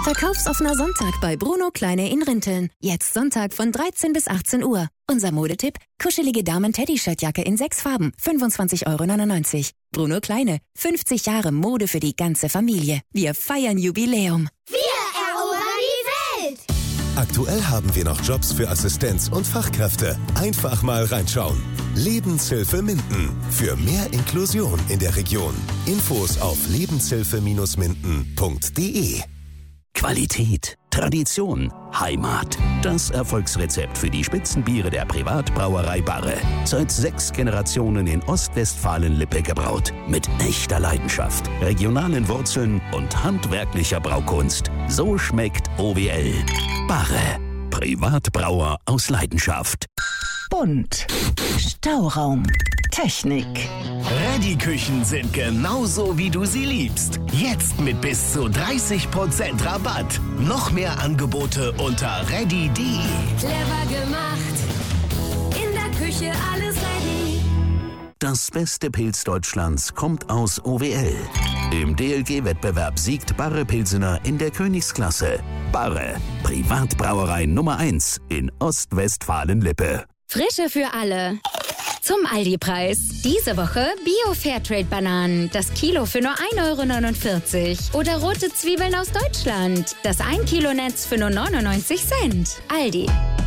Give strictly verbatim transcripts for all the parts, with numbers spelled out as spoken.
Verkaufsoffener Sonntag bei Bruno Kleine in Rinteln. Jetzt Sonntag von dreizehn bis achtzehn Uhr. Unser Modetipp: kuschelige Damen-Teddy-Shirt-Jacke in sechs Farben, fünfundzwanzig Euro neunundneunzig. Bruno Kleine, fünfzig Jahre Mode für die ganze Familie. Wir feiern Jubiläum. Wir erobern die Welt! Aktuell haben wir noch Jobs für Assistenz und Fachkräfte. Einfach mal reinschauen. Lebenshilfe Minden. Für mehr Inklusion in der Region. Infos auf lebenshilfe minden punkt de. Qualität, Tradition, Heimat. Das Erfolgsrezept für die Spitzenbiere der Privatbrauerei Barre. Seit sechs Generationen in Ostwestfalen-Lippe gebraut. Mit echter Leidenschaft, regionalen Wurzeln und handwerklicher Braukunst. So schmeckt O W L. Barre. Privatbrauer aus Leidenschaft. Bunt. Stauraum. Technik. Reddy-Küchen sind genauso, wie du sie liebst. Jetzt mit bis zu dreißig Prozent Rabatt. Noch mehr Angebote unter reddy punkt de. Clever gemacht. In der Küche alles ready. Das beste Pilz Deutschlands kommt aus O W L. Im D L G-Wettbewerb siegt Barre Pilsener in der Königsklasse. Barre, Privatbrauerei Nummer eins in Ostwestfalen-Lippe. Frische für alle. Zum Aldi-Preis. Diese Woche Bio-Fairtrade-Bananen. Das Kilo für nur ein Euro neunundvierzig. Oder rote Zwiebeln aus Deutschland. Das ein Kilo Netz für nur neunundneunzig Cent. Aldi.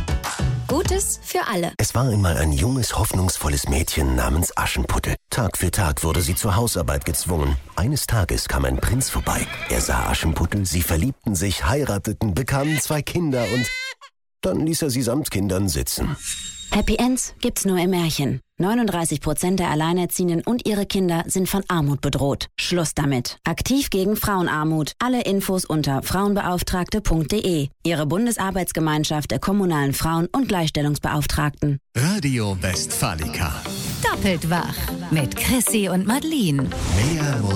Gutes für alle. Es war einmal ein junges, hoffnungsvolles Mädchen namens Aschenputtel. Tag für Tag wurde sie zur Hausarbeit gezwungen. Eines Tages kam ein Prinz vorbei. Er sah Aschenputtel, sie verliebten sich, heirateten, bekamen zwei Kinder und dann ließ er sie samt Kindern sitzen. Happy Ends gibt's nur im Märchen. neununddreißig Prozent der Alleinerziehenden und ihre Kinder sind von Armut bedroht. Schluss damit. Aktiv gegen Frauenarmut. Alle Infos unter frauenbeauftragte punkt de. Ihre Bundesarbeitsgemeinschaft der kommunalen Frauen- und Gleichstellungsbeauftragten. Radio Westfalica. Doppelt wach mit Chrissy und Madeline. Mehr